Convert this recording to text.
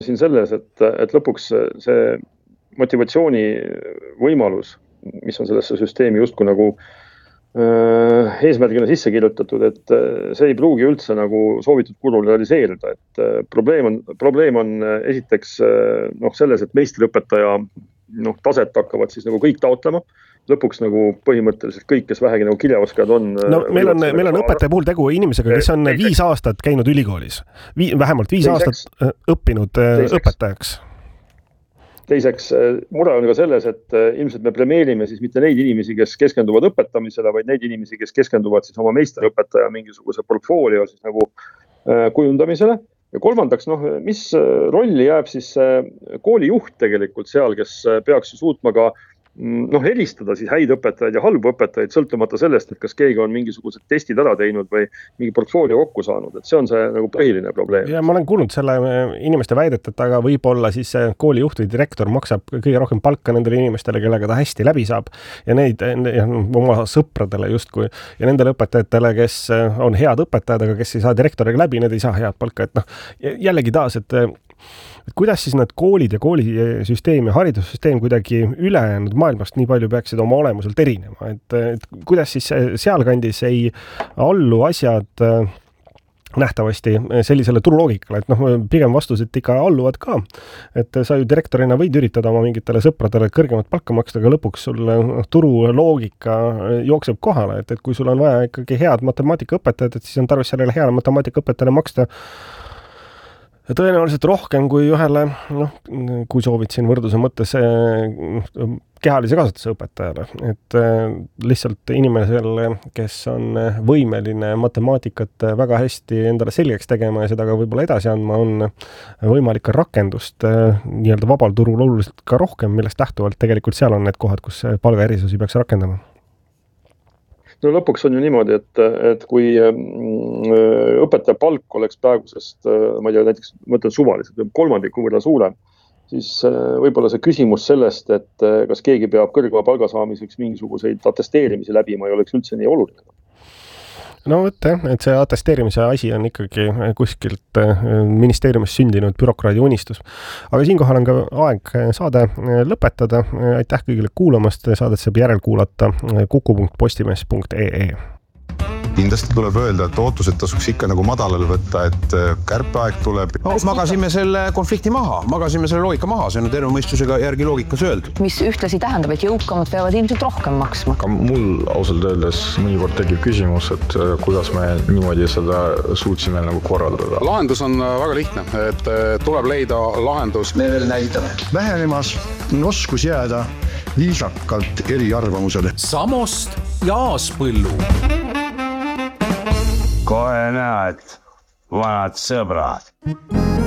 siin selles, et lõpuks see motivatsiooni võimalus, mis on sellesse süsteemi justkui nagu eesmärgina sisse kirjutatud, et see ei pruugi üldse nagu soovitud kulul realiseerida, et probleem on esiteks selles, et meistriõpetaja taset hakkavad siis nagu kõik taotlema, lõpuks nagu põhimõtteliselt kõik, kes vähegi nagu kirjaoskajad on. No meil on õpetaja puhul tegu inimesega, kes on 5 aastat käinud ülikoolis, vähemalt 5 aastat õppinud õpetajaks. Teiseks, mure on ka selles, et ilmselt me premeerime siis mitte neid inimesi, kes keskenduvad õpetamisele, vaid neid inimesi, kes keskenduvad siis oma meisterõpetaja mingisuguse portfoolio siis nagu kujundamisele. Ja kolmandaks, mis rolli jääb siis koolijuht tegelikult seal, kes peaks suutma ka eristada siis häid õpetajaid ja halbu õpetajaid, sõltumata sellest, et kas keegi on mingisugused testid ära teinud või mingi portfoolio kokku saanud, et see on see nagu põhiline probleem. Ja ma olen kuulnud selle inimeste väidet, et aga võib-olla siis koolijuht või direktor maksab kõige rohkem palka nendele inimestele, kellega ta hästi läbi saab ja neid oma sõpradele justkui ja nendele õpetajatele, kes on head õpetajad, aga kes ei saa direktoriga läbi, need ei saa head palka, et jällegi taas, et kuidas siis need koolid ja koolisüsteem ja haridussüsteem kuidagi ülejäänud maailmast nii palju peaksid oma olemuselt erinema, et kuidas siis sealkandis ei allu asjad nähtavasti sellisele turuloogikale, et pigem vastused ikka alluvad ka, et sa ju direktorina võid üritada oma mingitele sõpradele kõrgemat palka maksta, aga lõpuks sul turuloogika jookseb kohale, et kui sul on vaja ikkagi head matemaatikaõpetajad, et siis on tarvis sellele heale matemaatikaõpetajale maksta tõenäoliselt rohkem kui ühele, kui soovid siin võrdluse mõttes kehalise kasvatuse õpetajale, et lihtsalt inimesele, kes on võimeline matemaatikat väga hästi endale selgeks tegema ja seda ka võib-olla edasi andma, on võimalik ka rakendust nii-öelda vabal turul oluliselt ka rohkem, millest lähtuvalt tegelikult seal on need kohad, kus palgaerisusi peaks rakendama. No lõpuks on ju niimoodi, et kui õpetaja palk oleks praegusest, ma ei tea, näiteks mõtlen suvaliselt, kolmandiku võrra suurem, siis võib-olla see küsimus sellest, et kas keegi peab kõrgema palga saamiseks mingisuguseid atesteerimisi läbima ei oleks üldse nii oluline. No et see atesteerimise asi on ikkagi kuskilt ministeeriumis sündinud bürokraadi unistus. Aga siinkohal on ka aeg saade lõpetada. Aitäh kõigile kuulamast. Saadet saab järelkuulata kuku.postimees.ee. Kindlasti tuleb öelda, et ootused tasuks ikka nagu madalale võtta, et kärpeaeg tuleb. Magasime selle konflikti maha, magasime selle loogika maha, see on terve mõistusega järgi loogikas öeldud. Mis ühtlasi tähendab, et jõukamad peavad ilmselt rohkem maksma. Aga mul ausalt öeldes mõnikord tekib küsimus, et kuidas me niimoodi seda suutsime nagu korraldada. Lahendus on väga lihtne, et tuleb leida lahendus. Me veel näitame. Vähenemas on oskus jääda viisakalt eri arvamusele. Samost ja Aaspõllu. Kohe näed, vanad sõbrad.